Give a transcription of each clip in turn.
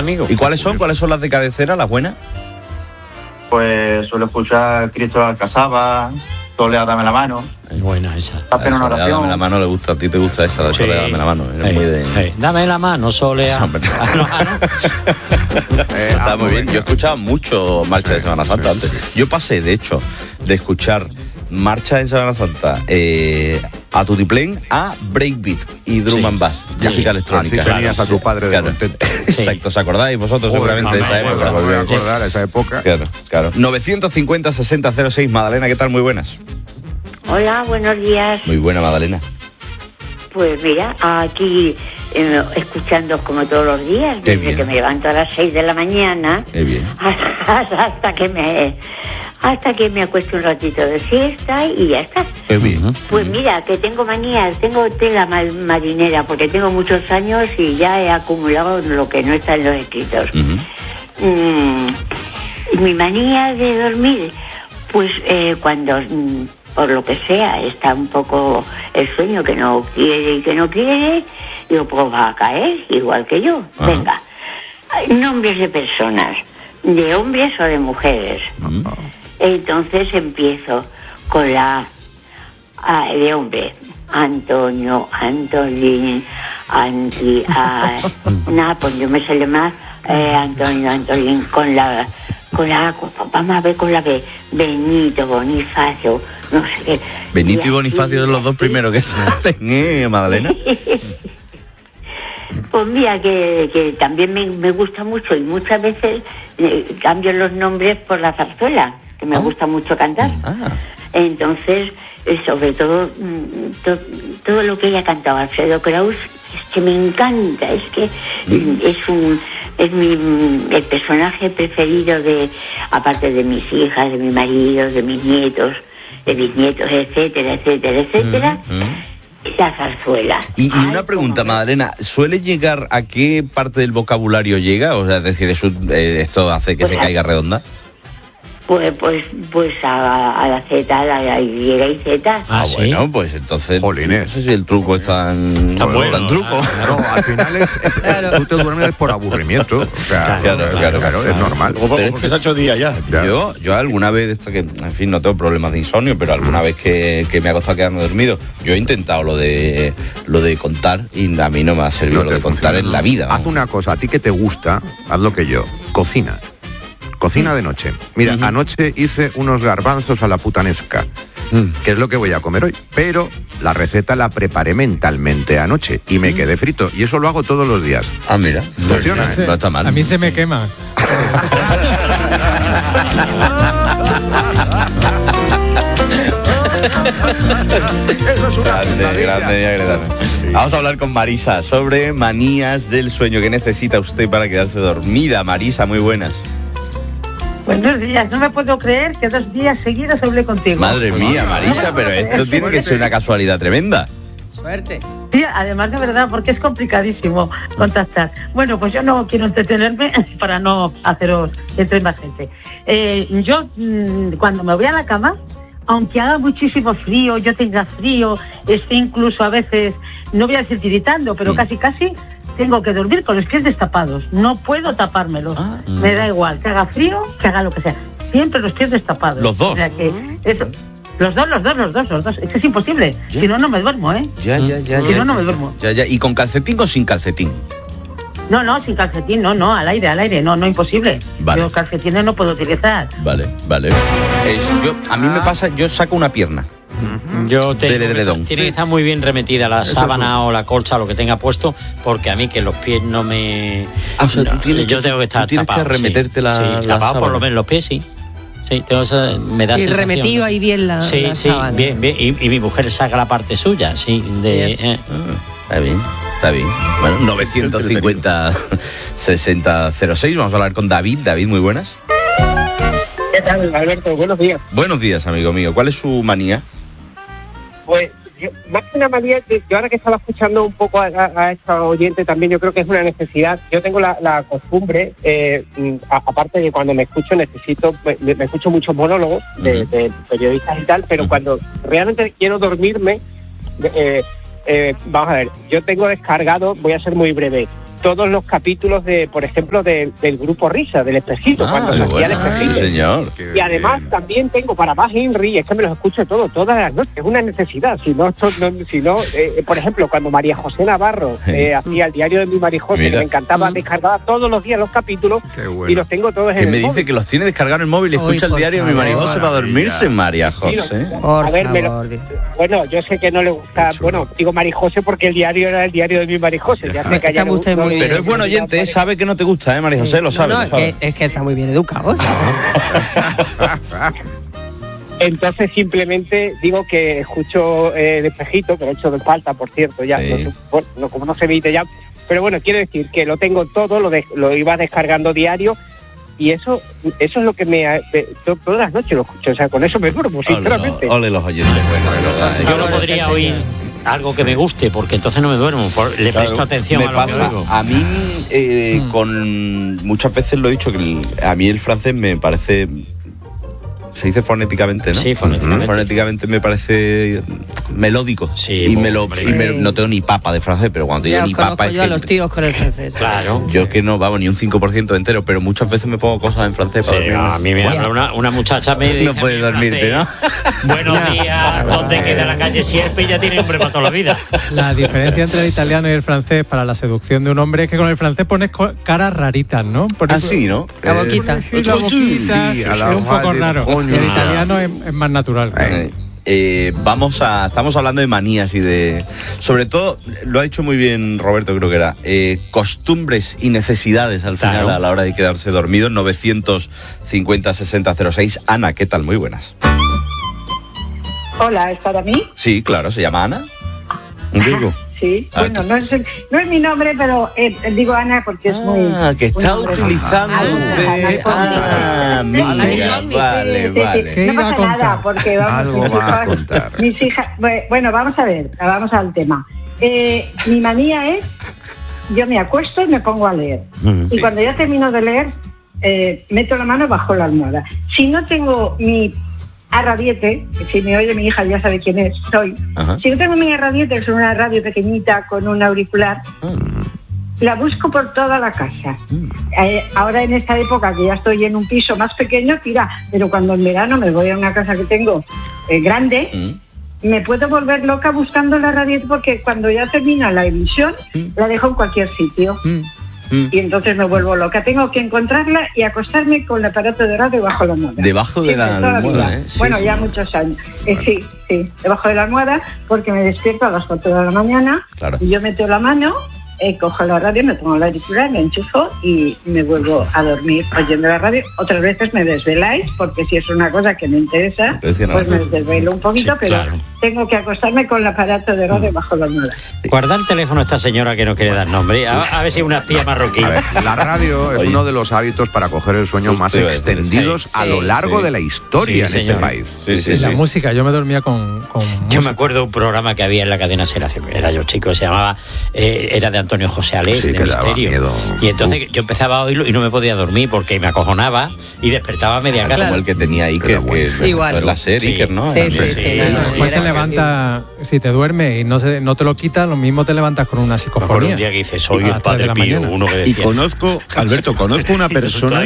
amigos. ¿Y cuáles son las de cabecera, las buenas? Pues suelo escuchar Cristo Alcazaba, Soledad dame la mano. Buena esa. Hacer una oración. Dame la mano le gusta, a ti te gusta esa de Soledad dame la mano. Es muy de... Dame la mano, Soledad. Está muy bien. Yo he escuchado mucho marcha de Semana Santa antes. Yo pasé, de hecho, de escuchar marcha en Semana Santa a tutiplén a breakbeat y drum and bass, música electrónica. Así tenías a tu padre de contento. Exacto, ¿os acordáis vosotros seguramente de esa época? Me voy a acordar esa época. Claro. 950-6006, Madalena, ¿qué tal? Muy buenas. Hola, buenos días. Muy buena, Madalena. Pues mira, aquí escuchando como todos los días, Qué desde bien. que me levanto a las 6 de la mañana Qué bien. hasta que me acuesto un ratito de siesta y ya está. Qué bien. Pues mira, que tengo manías, tengo tela marinera, porque tengo muchos años y ya he acumulado lo que no está en los escritos. Mi manía de dormir, pues cuando... por lo que sea, está un poco el sueño que no quiere, digo, pues va a caer, igual que yo. Ajá. Venga, nombres de personas, de hombres o de mujeres. Entonces empiezo con la de hombre, Antonio, Antolín, nada, pues yo me sale más, Antonio, Antolín, vamos a ver con la B, Benito, Bonifacio, no sé qué. Benito y Bonifacio son los dos primeros que salen, Madalena. Pues mira, que también me gusta mucho y muchas veces cambio los nombres por la zarzuela, que me gusta mucho cantar. Entonces, sobre todo, todo lo que ella cantado Alfredo Kraus, es que me encanta, es que es el personaje preferido aparte de mis hijas, de mi marido, de mis nietos, etcétera, la zarzuela. Y una pregunta, Madalena, ¿suele llegar a qué parte del vocabulario llega? O sea, es decir, ¿esto hace que se caiga redonda? Pues a la Z, a la Y y Z. ¿Sí? Bueno, pues entonces Jolines. No sé si el truco es tan truco. Claro, al final tú te duermes por aburrimiento. O sea, claro, es normal. Porque se ha hecho día ya. Yo alguna vez, que en fin, no tengo problemas de insomnio, pero alguna vez que me ha costado quedarme dormido, yo he intentado lo de contar y a mí no me ha servido lo de contar en la vida. Haz una cosa, a ti que te gusta, haz lo que yo, cocina de noche. Mira, anoche hice unos garbanzos a la putanesca, que es lo que voy a comer hoy, pero la receta la preparé mentalmente anoche y me quedé frito, y eso lo hago todos los días. Ah, mira, funciona, sí, no está mal. A mí se me quema. Eso es una grande. Vamos a hablar con Marisa sobre manías del sueño. ¿Qué necesita usted para quedarse dormida? Marisa, muy buenas. Buenos días, no me puedo creer que 2 días seguidos hablé contigo. Madre mía, Marisa, pero esto tiene que ser una casualidad tremenda. Suerte. Sí, además de verdad, porque es complicadísimo contactar. Bueno, pues yo no quiero entretenerme para no haceros que entre más gente. Yo, cuando me voy a la cama, aunque haga muchísimo frío, yo tenga frío, esté incluso a veces, no voy a decir tiritando, pero casi, tengo que dormir con los pies destapados. No puedo tapármelos. Me da igual, que haga frío, que haga lo que sea. Siempre los pies destapados. Los dos. O sea que eso, los dos. Es que es imposible. Si no, no me duermo, ¿eh? Ya. Si no, no me duermo. Ya. ¿Y con calcetín o sin calcetín? No, sin calcetín, no, al aire, no, imposible. Vale. Yo calcetines no puedo utilizar. Vale. A mí me pasa, yo saco una pierna. Del edredón. Tiene que estar muy bien remetida la sábana o la colcha o lo que tenga puesto, porque a mí que los pies no me... O sea, tú tienes tengo que estar tienes tapado. que remeterte la tapado sábana. por lo menos los pies, sí. Sí, me da Y sensación. remetido ahí bien la sábana. Bien. Y mi mujer saca la parte suya, sí. Está bien. Bueno, 950-6006. Vamos a hablar con David. David, muy buenas. ¿Qué tal, Alberto? Buenos días. Buenos días, amigo mío. ¿Cuál es su manía? Pues, más que una manía, yo ahora que estaba escuchando un poco a esta oyente también, yo creo que es una necesidad. Yo tengo la costumbre, aparte de cuando me escucho, me escucho muchos monólogos de periodistas y tal, pero cuando realmente quiero dormirme, vamos a ver, yo tengo descargado, voy a ser muy breve, todos los capítulos de, por ejemplo, del Grupo Risa, del Espejito, cuando se hacía el Espejito. Sí, señor. Y además también tengo para más Henry, es que me los escucho todas las noches, es una necesidad. Si no, por ejemplo, cuando María José Navarro hacía el diario de mi María José, que me encantaba, descargaba todos los días los capítulos y los tengo todos en el móvil. Que me dice que los tiene descargados en el móvil y escucha el diario de mi María José para dormirse, María José. A ver, bueno, yo sé que no le gusta, bueno, digo María José porque el diario era el diario de mi María José. Ya sé que está usted muy pero es buen oyente, sabe que no te gusta, María José, lo sabe. No, es que está muy bien educado. Entonces simplemente digo que escucho el Espejito, que lo he hecho de falta, por cierto, ya, sí. Como no se emite ya, pero bueno, quiero decir que lo tengo todo, lo iba descargando diario, y eso es lo que todas las noches lo escucho, o sea, con eso me duermo, sinceramente. Ole los oyentes, bueno, de verdad. Yo no podría oír algo que me guste, porque entonces no me duermo, le presto atención a lo que oigo. A mí, con muchas veces lo he dicho, que a mí el francés me parece... Se dice fonéticamente, ¿no? Sí, fonéticamente. Fonéticamente me parece melódico. Sí, no tengo ni papa de francés, pero cuando digo ni papa... Yo a los tíos con el francés. Claro. Yo que no, vamos, ni un 5% entero, pero muchas veces me pongo cosas en francés para dormir. A mí me habla una muchacha me dice... No puedes dormirte, ¿no? Buenos días, ¿dónde queda la calle Sierpe? Y ya tiene hombre para toda la vida. La diferencia entre el italiano y el francés para la seducción de un hombre es que con el francés pones caras raritas, ¿no? Sí, ¿no? La boquita. La boquita, es un poco raro. El italiano es más natural. Estamos hablando de manías y de... Sobre todo, lo ha dicho muy bien Roberto, creo que era, costumbres y necesidades al final a la hora de quedarse dormido. 950-6006. Ana, ¿qué tal? Muy buenas. Hola, ¿es para mí? Sí, claro, ¿se llama Ana? Digo. Sí, bueno, no es mi nombre, pero digo Ana porque es muy... que está utilizando usted... Vale. No pasa nada, porque algo va a contar. Mis hijas... Bueno, vamos al tema. Mi manía es, yo me acuesto y me pongo a leer. Y cuando ya termino de leer, meto la mano bajo la almohada. Si no tengo mi... Arradiete, si me oye mi hija ya sabe quién soy. Ajá. Si no tengo mi Arradiete, es una radio pequeñita con un auricular, la busco por toda la casa. Ahora en esta época que ya estoy en un piso más pequeño, pero cuando en verano me voy a una casa que tengo grande, me puedo volver loca buscando la Arradiete porque cuando ya termina la emisión, la dejo en cualquier sitio. Y entonces me vuelvo loca. Tengo que encontrarla y acostarme con el aparato de radio bajo la almohada. Debajo de la almohada, ¿eh? Bueno, ya muchos años. Sí, debajo de la almohada, porque me despierto a las 4 de la mañana. Claro. Y yo meto la mano, cojo la radio, me pongo la auricular, me enchufo y me vuelvo a dormir oyendo la radio. Otras veces me desveláis, porque si es una cosa que me interesa, pues me desvelo un poquito, pero tengo que acostarme con el aparato de radio bajo la almohada. Guarda el teléfono a esta señora que no quiere dar nombre, a ver si es una espía marroquí. La radio es uno de los hábitos para coger el sueño más extendidos a lo largo de la historia en este país. La música, yo me dormía con yo me acuerdo de un programa que había en la cadena SER, era yo chico, se llamaba, era de Antonio José Alés, de Misterio. Y entonces yo empezaba a oírlo y no me podía dormir porque me acojonaba y despertaba a media casa. Como el que tenía Iker, que igual. La SER, Iker, ¿no? Después te levanta, si te duermes y no te lo quitas, lo mismo te levantas con una psicofonía. Por un día que dices, soy el Padre Pío, uno que decía. Y conozco una persona...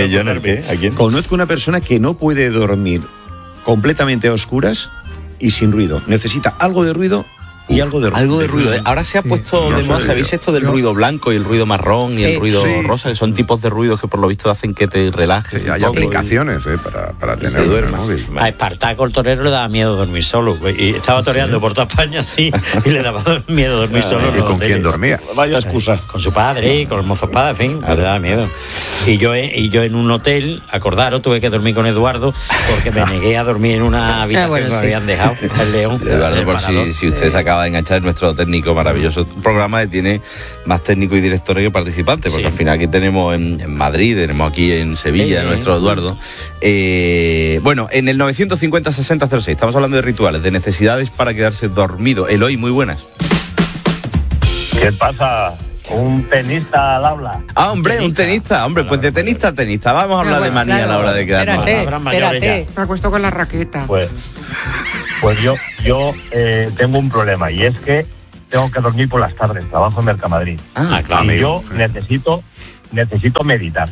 Conozco una persona que no puede dormir completamente a oscuras y sin ruido. Necesita algo de ruido y algo de ruido. Algo de ruido. Ahora se ha puesto de moda, ¿sabéis esto del ruido blanco y el ruido marrón y el ruido rosa? Que son tipos de ruidos que por lo visto hacen que te relajes. Hay aplicaciones para tener duerma. A Espartaco el torero le daba miedo dormir solo. Y estaba toreando por toda España así y le daba miedo dormir solo. ¿Y con quién dormía? Vaya excusa. Con su padre y con el mozo espada, en fin, le daba miedo. Y yo en un hotel, acordaros, tuve que dormir con Eduardo porque me negué a dormir en una habitación que me habían dejado, el León. Eduardo, por si usted se acaba de enganchar, nuestro técnico maravilloso programa que tiene más técnicos y directores que participantes, porque al final aquí tenemos en Madrid, tenemos aquí en Sevilla, nuestro Eduardo. Bueno, en el 950-6006 estamos hablando de rituales, de necesidades para quedarse dormido. Eloy, muy buenas. ¿Qué pasa? Un tenista al habla. Hombre, un tenista. Hombre, pues de tenista a tenista. Vamos a hablar de manía a la hora de quedarnos. Espérate. Me acuesto con la raqueta. Pues yo tengo un problema y es que tengo que dormir por las tardes, trabajo en Mercamadrid. Claro. Y yo necesito meditar.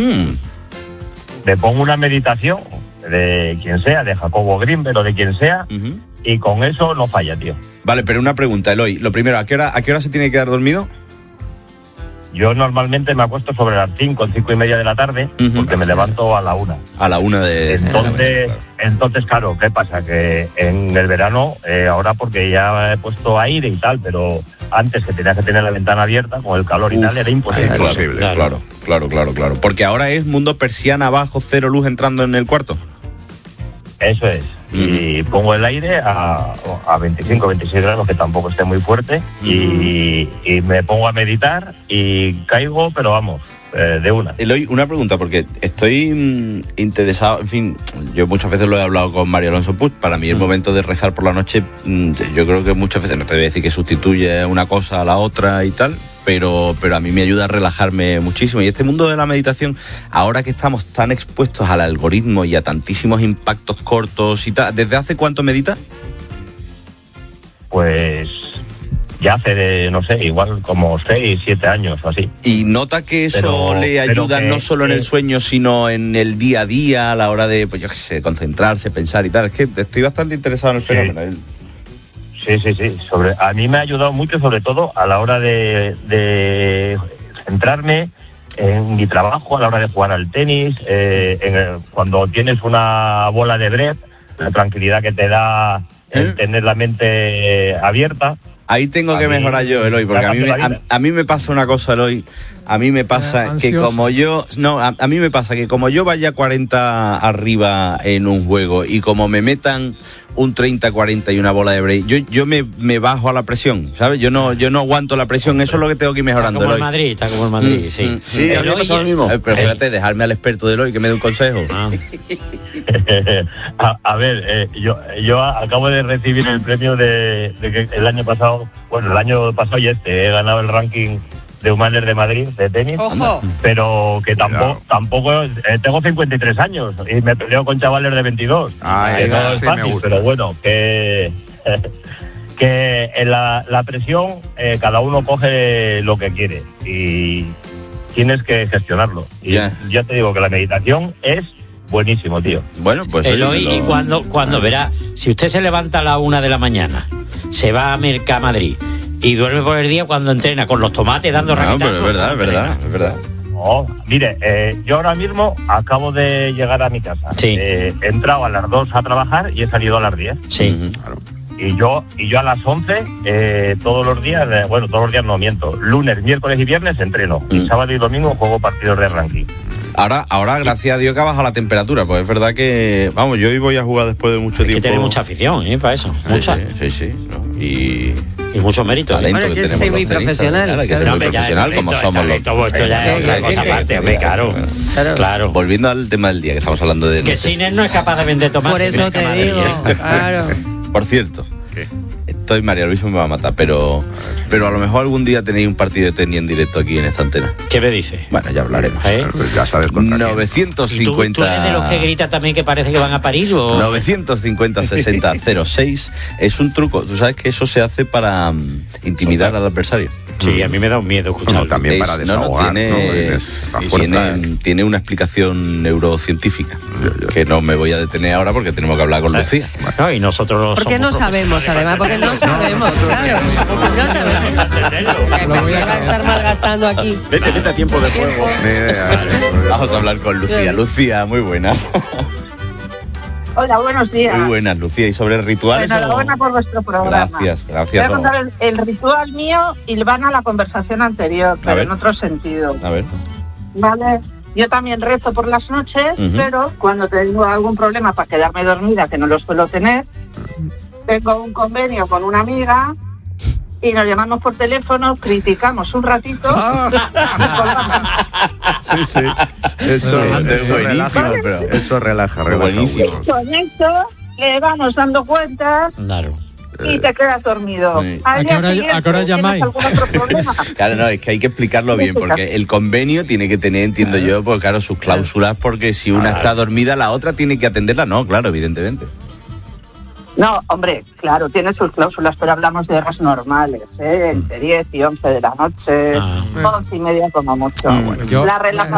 Me pongo una meditación de quien sea, de Jacobo Greenberg o de quien sea, y con eso no falla, tío. Vale, pero una pregunta, Eloy. Lo primero, ¿a qué hora se tiene que quedar dormido? Yo normalmente me acuesto sobre las 5 y media de la tarde, porque me levanto a la 1. A la 1 de... Entonces, claro, ¿qué pasa? Que en el verano, ahora porque ya he puesto aire y tal, pero antes que tenías que tener la ventana abierta, con el calor y tal, era imposible. Claro. Porque ahora es mundo persiana abajo, cero luz entrando en el cuarto. Eso es. Y pongo el aire a 25, 26 grados, que tampoco esté muy fuerte, y me pongo a meditar y caigo, pero vamos, de una. Eloy, una pregunta, porque estoy interesado, en fin, yo muchas veces lo he hablado con Mario Alonso Puig. Para mí el momento de rezar por la noche, yo creo que muchas veces, no te voy a decir que sustituye una cosa a la otra y tal, pero a mí me ayuda a relajarme muchísimo. Y este mundo de la meditación, ahora que estamos tan expuestos al algoritmo y a tantísimos impactos cortos y tal, ¿desde hace cuánto medita? Pues ya hace, no sé, igual como 6, 7 años o así. ¿Y nota que eso le ayuda no solo en el sueño, sino en el día a día, a la hora de, pues yo qué sé, concentrarse, pensar y tal? Es que estoy bastante interesado en el fenómeno. Sí. A mí me ha ayudado mucho, sobre todo a la hora de centrarme en mi trabajo, a la hora de jugar al tenis, cuando tienes una bola de bread, la tranquilidad que te da el tener la mente abierta. Ahí tengo que mejorar yo, Eloy, porque a mí me pasa una cosa, Eloy. A mí me pasa que como yo... No, a mí me pasa que como yo vaya 40 arriba en un juego y como me metan un 30-40 y una bola de break, yo me bajo a la presión, ¿sabes? Yo no aguanto la presión, eso es lo que tengo que ir mejorando, Está como el Madrid, sí. Sí, a mí me pasa lo mismo. Pero espérate, dejarme al experto de Eloy que me dé un consejo. A ver, yo acabo de recibir el premio de que el año pasado y he ganado el ranking de Humanes de Madrid de tenis. ¡Ojo! Pero que tampoco tengo 53 años y me peleo con chavales de 22. No es fácil, pero bueno, que en la presión cada uno coge lo que quiere y tienes que gestionarlo. Y ya te digo que la meditación es buenísimo, tío. Bueno, pues Eloy, y cuando verá, si usted se levanta a la 1 de la mañana, se va a Mercamadrid y duerme por el día, cuando entrena con los tomates dando raquetazos. No, pero es verdad. No, mire, yo ahora mismo acabo de llegar a mi casa. Sí. He entrado a las 2 a trabajar y he salido a las 10. Sí. Claro. Y yo a las 11, todos los días no miento, lunes, miércoles y viernes entreno. Y sábado y domingo juego partidos de ranking. Ahora, gracias a Dios que ha bajado la temperatura, pues es verdad que, vamos, yo hoy voy a jugar después de mucho tiempo. Hay que tener mucha afición, para eso. Mucha. Sí. ¿No? Y mucho mérito. Bueno, yo soy muy profesional. Claro, que soy muy profesional, como somos los. Esto ya es otra cosa aparte, claro. Volviendo al tema del día, que estamos hablando de... Que Siner no es capaz de vender tomates. Por eso te digo, claro. Por cierto, estoy María Luisa me va a matar, pero a lo mejor algún día tenéis un partido de tenis en directo aquí en esta antena. ¿Qué me dice? Bueno, ya hablaremos. Ya sabes contra 950... ¿Tú eres de los que grita también que parece que van a parir? ¿O? 950-60-06 es un truco. Tú sabes que eso se hace para intimidar al adversario. Sí, a mí me da un miedo escucharlo. También para desahogar. Tiene una explicación neurocientífica que no me voy a detener ahora porque tenemos que hablar con Lucía. No, y nosotros porque no sabemos, además, porque no sabemos, claro. No sabemos. ¿Para qué va a estar malgastando aquí? Vete a tiempo de juego. Vamos a hablar con Lucía. Lucía, muy buenas. Hola, buenos días. Muy buenas, Lucía. ¿Y sobre rituales? Enhorabuena por vuestro programa. Gracias. Voy a contar el ritual mío y van a la conversación anterior, pero en otro sentido. A ver. Vale. Yo también rezo por las noches, pero cuando tengo algún problema para quedarme dormida, que no lo suelo tener, tengo un convenio con una amiga y nos llamamos por teléfono, criticamos un ratito. Sí. Eso relaja. Buenísimo. Con eso le vamos dando cuentas. Claro. Y te quedas dormido. Sí. ¿A qué hora llamáis? ¿Algún otro problema? Claro, no, es que hay que explicarlo bien, porque el convenio tiene que tener, entiendo yo, pues claro, sus cláusulas, porque si una está dormida, la otra tiene que atenderla. No, claro, evidentemente. No, hombre, claro, tiene sus cláusulas, pero hablamos de horas normales, entre 10 y 11 de la noche, 11:30 como mucho. Bueno, la relajación